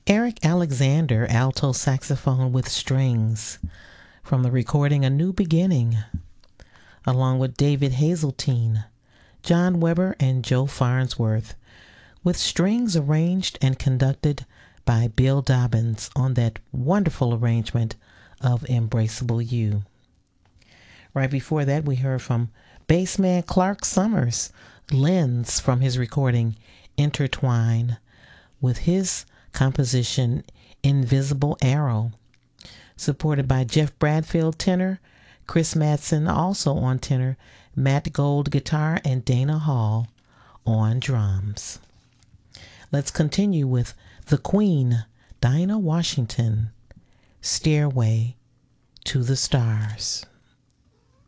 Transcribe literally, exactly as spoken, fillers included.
Eric Alexander, alto saxophone with strings, from the recording A New Beginning, along with David Hazeltine, John Weber, and Joe Farnsworth, with strings arranged and conducted by Bill Dobbins on that wonderful arrangement of Embraceable You. Right before that, we heard from bassman Clark Summers, Lens, from his recording Intertwine, with his composition Invisible Arrow, supported by Jeff Bradfield tenor, Chris Madsen also on tenor, Matt Gold guitar, and Dana Hall on drums. Let's continue with the Queen, Dinah Washington, Stairway to the Stars.